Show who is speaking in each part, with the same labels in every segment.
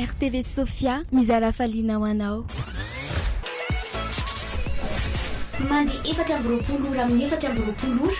Speaker 1: RTV Sofia mizara faliana ho anao.
Speaker 2: Mandeha 4 ora amin'ny 4 ora.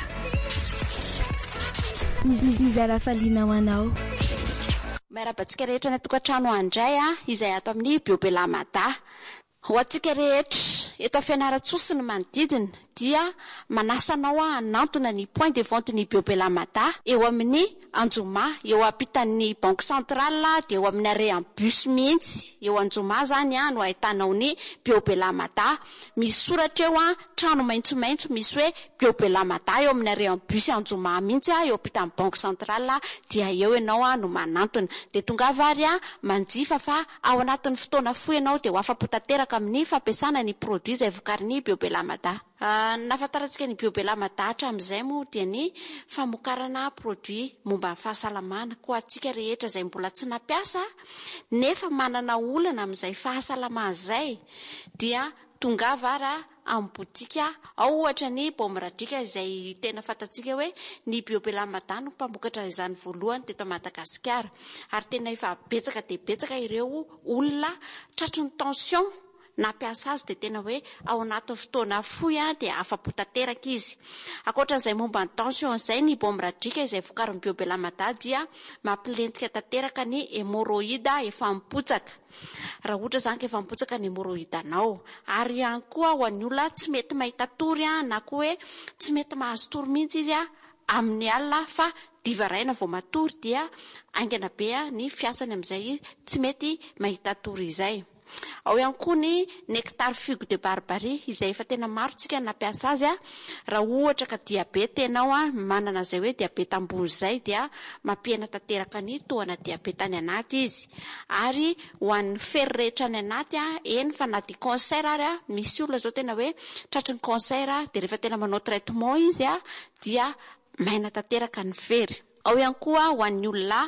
Speaker 1: Mizara faliana ho anao.
Speaker 3: Miarabantsika rehetra ny tokantrano andray izay ato amin'ny Biobelamada. Ho antsika rehetra eto Fianarantsoa ny manodidina dia manasanao hanantona ny point de vente ny Biobelamada eo amin'ny Anjoma, eo ampitan'ny Banque Centrale dia eo amin'ny arrêt en bus mihitsy. Eo Anjoma zany no ahitanao ny Biobelamada. Misy soratra eo trano maitsomaitso misy hoe Biobelamada eo amin'ny arrêt en bus Anjoma mihitsy eo ampitan'ny Banque Centrale dia eo ianao no manantona. Dia tonga vary manjifa fa ao anatin'ny fotoana fohy ianao dia ho afapo tanteraka amin'ny fampiasana ny produit izay vokarin'ny Biobelamada. Nafantarantsika ny Biobelamada hatramin'izay moa dia ny famokarana produit momba ny fahasalamana. Koa antsika rehetra izay mbola tsy nampiasa nefa manana olana amin'izay fahasalamana izay dia tonga vary amin'ny botika ao ohatra ny Bomradrika izay tena fantatsika hoe ny Biobelamada no mpamokatra izany voalohany teto Madagasikara, ary tena efa betsaka dia betsaka ireo olona tratry ny tension nampiasa azy dia tena hoe ao anatin'ny fotoana fohy dia afapo tanteraka izy. Ankoatran'izay momba ny tension izay ny Bomradrika izay vokarin'ny Biobelamada dia mampilentika tanteraka ny hémorroïde efa mipotsaka. Raha ohatra zany ka efa mipotsaka ny hémorroïde anao, ary ihany koa ho an'ny olona tsy mety mahita tory na koa hoe tsy mety mahazo tory mihitsy izy amin'ny alina fa diva raina vao matory dia aingana be ny fiasany amin'izay tsy mety mahita tory izay. Ao ihany koa ny nectar figue de barbarie izay efa tena maro tsika nampiasa azy raha ohatra ka diabeta ianao manana izay hoe diabeta ambony izay dia mampihena tanteraka ny tohana diabeta any anaty izy. Ary ho an'ny fery rehetra any anaty eny fa na dia cancer ary misy olona zao tena hoe tratry ny cancer dia rehefa tena manao traitement izy dia maina tanteraka ny fery. Ao ihany koa ho an'ny olona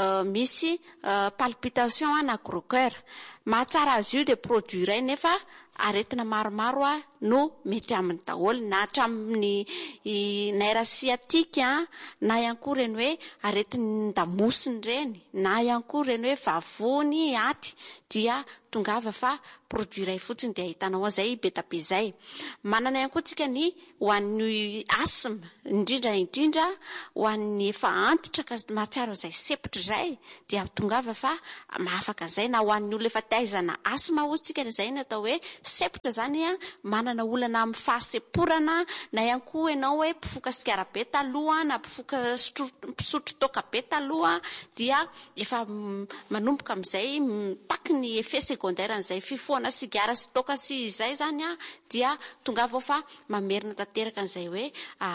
Speaker 3: misy palpitation na gros cœur, mahatsara azy io dia produit iray nefa aretina maromaro no mety amin'ny daholo na hatramin'ny nerf sciatique na ihany koa reny hoe aretin'ny damosiny reny na ihany koa reny hoe vavony aty dia tongava fa produit iray fotsiny dia ahitanao izay be tabe izay. Manana ihany koa tsika ny ho an'ny asthme indrindra ho an'ny efa antitra ka mahatsiaro izay sepotra izay dia tongava fa mahafaka izay, na ho an'ny olona efa taizana asthme ozy tsika izay natao hoe sepotra zany manana olana amin'ny fahaseporana na ihany koa ianao hoe mpifoka sigara be taloha na mpifoka mpisotro toaka be taloha dia efa manomboka amin'izay taky ny effet secondaire an'izay fifohana sigara sy toaka sy izay zany dia tonga avao fa mamerina tanteraka an'izay hoe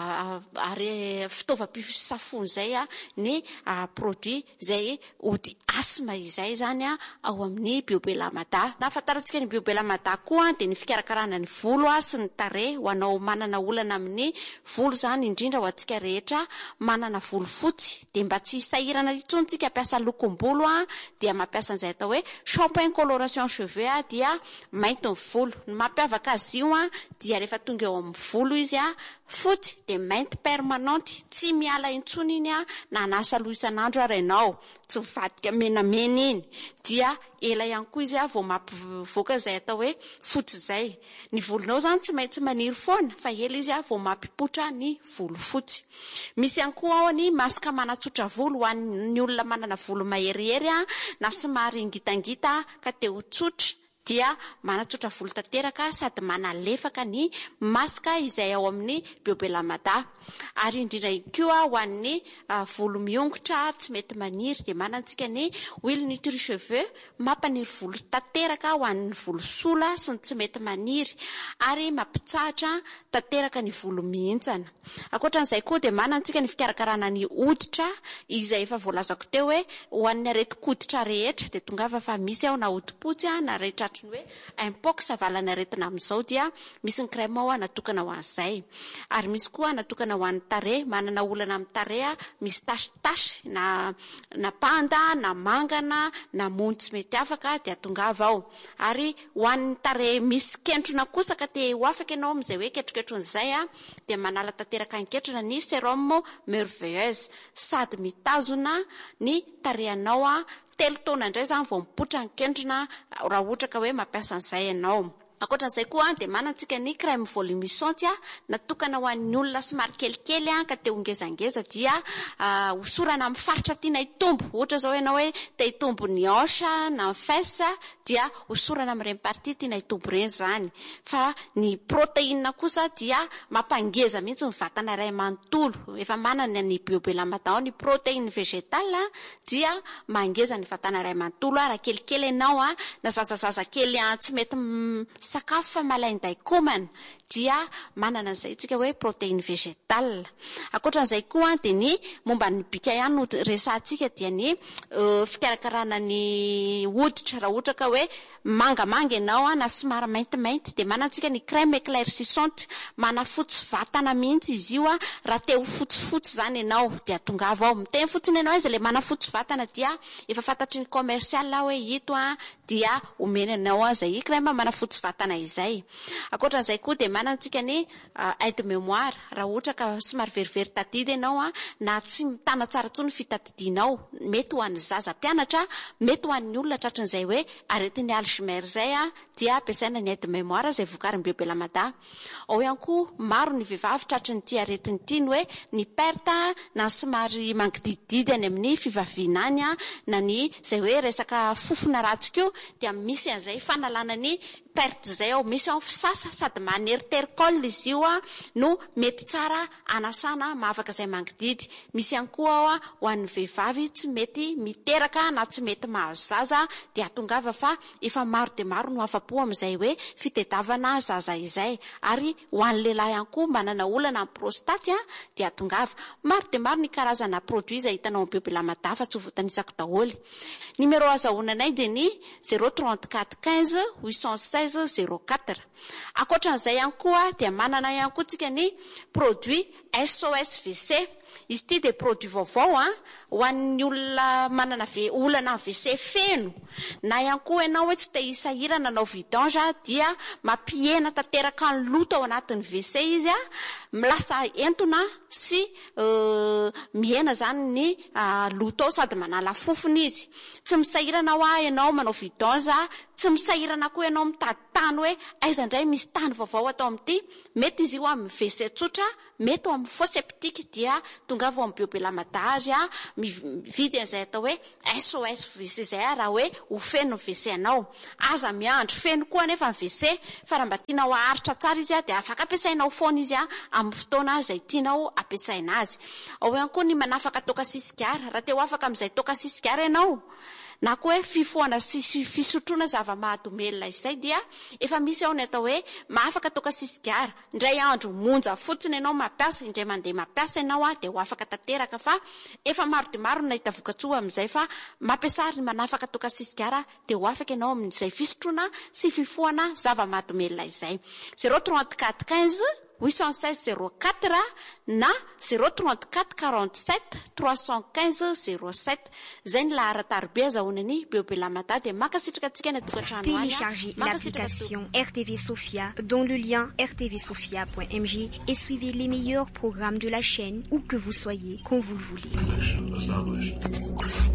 Speaker 3: fitaovam-pisafony izay ny produit izay ody asthme izay zany ao amin'ny Biobelamada. Nahafantarantsika ny Biobelamada koa dia ny fikarakarana ny volo sy ny tarehy ho anao manana olana amin'ny volo zany, indrindra ho antsika rehetra manana volo fotsy dia mba tsy hisahirana intsony tsika hampiasa lokom-bolo dia mampiasa an'izay atao hoe shampoing coloration cheveux dia mainty ny volo. Ny mampiavaka azy io dia rehefa tonga eo amin'ny volo izy fotsy dia mainty permanente, tsy miala intsony iny na nasa loha isan'andro ary ianao, tsy mivadika menamena iny dia ela ihany koa izy vao mampivoaka izay atao hoe fotsy izay. Ny volonao zany tsy maintsy maniry foana fa ela izy vao mampipotra ny volo fotsy. Misy ihany koa ao ny masaka manatsotra volo ho an'ny olona manana volo maherihery na somary ngitangita ka te ho tsotra dia manatsotra volo tanteraka sady manalefaka ny masaka izay ao amin'ny Biobelamada. Ary indrindra koa ho an'ny volo miongotra tsy mety maniry dia manantsika ny huile nutri cheveux mampaniry volo tanteraka ho an'ny volo sola sy ny tsy mety maniry ary mampitsahatra tanteraka ny volo mihintsana. Ankoatran'izay koa dia manantsika ny fikarakarana ny hoditra izay efa voalazako teo hoe ho an'ny areti-koditra rehetra dia tongava fa misy ao na hodipotsy na rehetra ny hoe impox avalana aretina amin'izao dia misy ny crème ao natokana ho an'izay. Ary misy koa natokana ho an'ny tarehy, manana olana amin'ny tarehy misy tasy na panda na mangana na mony tsy mety afaka dia tongava ao. Ary ho an'ny tarehy misy kentrona kosa ka te ho afaka ianao amin'izay hoe ketroketron'izay dia manala tanteraka anketrona ny sérum merveilleuse sady mitazona ny tarehinao 3 taona indray zany vao mipotra ny kendrina raha ohatra ka hoe mampiasa an'izay ianao. Ankoatran'izay koa dia manantsika ny crème volumisante natokana ho an'ny olona somary kelikely ka te hongezangeza dia hosorana amin'ny faritra tiana hitombo. Ohatra zao ianao hoe te hitombo ny hanche na ny fesse dia hosorana amin'ireny partie tiana hitombo ireny zany. Fa ny protéine kosa dia mampangeza mihitsy ny vatana iray manontolo. Efa manana ny biobelamata ny protéine végétale dia mangeza ny vatana iray manontolo raha kelikely ianao na zazazaza kely tsy mety sakafo fa malainy daikomana dia manana an'izay tsika hoe protéine végétale. Ankoatran'izay koa dia ny momba ny bika ihany no resahantsika dia ny fikarakarana ny hoditra raha ohatra ka hoe mangamanga ianao na somary maintimainty dia manantsika ny crème éclaircissante manafotsy vatana mihitsy izy io raha te ho fotsifotsy zany ianao dia tongava ao miteny fotsiny ianao izy le manafotsy vatana dia efa fantatry ny commercial hoe ito dia omena anao izay crème manafotsy vatana izay. Ankoatran'izay koa dia manantsika ny aide mémoire raha ohatra ka somary verivery tadidy ianao na tsy mitana tsara tsony fitadidianao, mety ho an'ny zaza mpianatra, mety ho an'ny olona tratran'izay hoe aretin'ny Alzheimer zay dia ampiasaina ny aide mémoire izay vokarin'ny biobelamata. Ao ihany koa maro ny vehivavy tratran'ity aretiny ity ny hoe ny perte na somary mangidididy any amin'ny fivaviana any na ny izay hoe resaka fofona ratsy koa dia misy an'izay fanalana ny perte zay ao, misy ao fisasa sady maneritericole izy io no mety tsara anasana mahavaka izay mangididy. Misy ihany koa ao ho an'ny vehivavy tsy mety miteraka na tsy mety mahazo zaza dia tongava fa efa maro dia maro no afa-po amin'izay hoe fitediavana zaza izay. Ary ho an'ny lehilahy ihany koa manana olana amin'ny prostate dia tongava. Maro dia maro ny karazana produit izay hitanao amin'ny biobelamata fa tsy ho voatanisako daholo. Numéro azahoananay dia ny 034 15 816 04. Ankoatran'izay ihany koa dia manana ihany koa tsika ny produit SOS WC. Izy ity dia produit vaovao ho an'ny olona manana olana WC feno na ihany koa ianao hoe tsy te hisahirana nanao vidange dia mampihena tanteraka ny loto ao anatin'ny WC izy milasa entona sy mihena zany ny loto ao sady manala fofony izy. Tsy misahirana ianao manao vidange, tsy misahirana koa ianao mitady tany hoe aiza indray misy tany vaovao atao amin'ity. Mety izy io amin'ny WC tsotra, mety amin'ny fosse septique dia tongava amin'ny biobelamata azy mividy an'izay atao hoe SOS WC zay raha hoe ho feno ny WC anao. Aza miandro feno koa nefa ny WC fa raha mba tianao aharitra tsara izy dia afaka ampiasainao foana izy amin'ny fotoana izay tianao ampiasaina azy. Ao ihany koa ny manafaka toaka sisigara raha te ho afaka amin'izay toaka sisigara ianao na koa hoe fifohana sy fisotroana zava-mahadomelina izay dia efa misy ao ny atao hoe mahafaka toaka sisigara. Indray andro monja fotsiny ianao mampiasa, indray mandeha mampiasa ianao dia ho afaka tanteraka fa efa maro dia maro nahita vokatsoa amin'izay fa mampiasa ny manafaka toaka sisigara dia ho afaka ianao amin'izay fisotroana sy fifohana zava-mahadomelina izay. 034 15 816 04 na 034 47 315 07. Zay ny laharatarbe azahoanany biobelamata dia makasitraka antsika ny tokantrano.
Speaker 4: Téléchargez l'application RTV Sophia dont le lien rtvsophia.mj et suivez les meilleurs programmes de la chaîne où que vous soyez, quand vous le voulez.